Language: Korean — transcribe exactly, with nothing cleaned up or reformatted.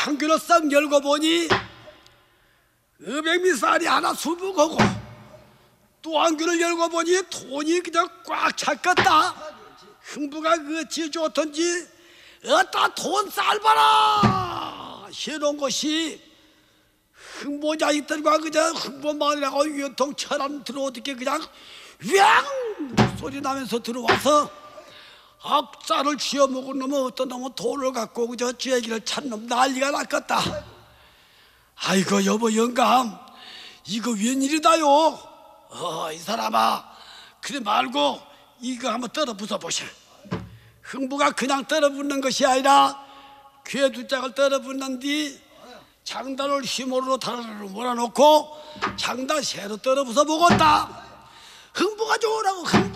한 귀를 썩 열고 보니 어백미쌀이 하나 수북하고 또 한 귀를 열고 보니 돈이 그냥 꽉 찼겠다. 흥부가 어찌 좋던지 어따 돈 쌀봐라 해놓은 것이 흥보자식들과 그저 흥보마을이라고 유통 철안 들어오듯이 그냥 윙 소리 나면서 들어와서 악자를 쥐어먹은 놈은 어떤 놈은 돈을 갖고 그저 쥐애기를 찬 놈 난리가 났겠다. 아이고 여보 영감 이거 웬일이다요. 어, 이 사람아 그래 말고 이거 한번 떨어 부숴보셔. 흥부가 그냥 떨어 붙는 것이 아니라 귀에 두 짝을 떨어 붙는 뒤 장단을 휘모로 다라를 몰아놓고 장단 새로 떨어 부숴보겠다. 흥부가 좋으라고 흥부